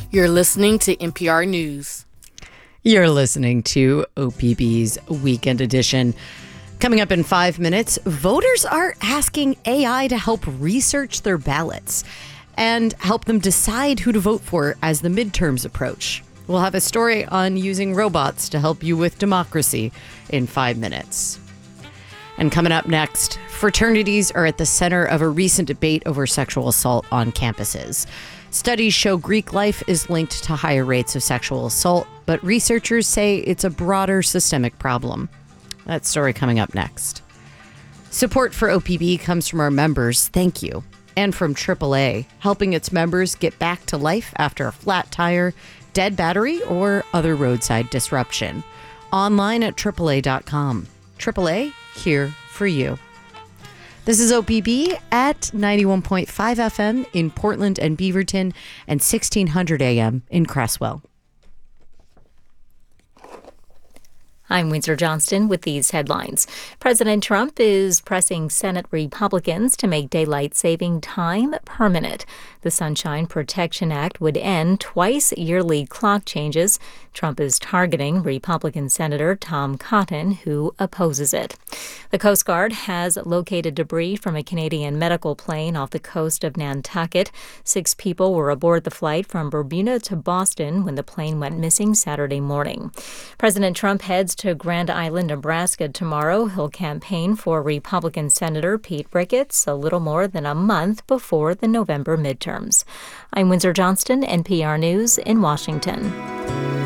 You're listening to NPR News. You're listening to OPB's Weekend Edition. Coming up in 5 minutes, voters are asking AI to help research their ballots and help them decide who to vote for as the midterms approach. We'll have a story on using robots to help you with democracy in 5 minutes. And coming up next, fraternities are at the center of a recent debate over sexual assault on campuses. Studies show Greek life is linked to higher rates of sexual assault, but researchers say it's a broader systemic problem. That story coming up next. Support for OPB comes from our members, thank you, and from AAA, helping its members get back to life after a flat tire, dead battery, or other roadside disruption. Online at AAA.com. AAA, here for you. This is OPB at 91.5 FM in Portland and Beaverton and 1600 AM in Cresswell. I'm Windsor Johnston with these headlines. President Trump is pressing Senate Republicans to make daylight saving time permanent. The Sunshine Protection Act would end twice-yearly clock changes. Trump is targeting Republican Senator Tom Cotton, who opposes it. The Coast Guard has located debris from a Canadian medical plane off the coast of Nantucket. 6 people were aboard the flight from Bermuda to Boston when the plane went missing Saturday morning. President Trump heads to Grand Island, Nebraska tomorrow. He'll campaign for Republican Senator Pete Ricketts a little more than a month before the November midterms. I'm Windsor Johnston, NPR News in Washington.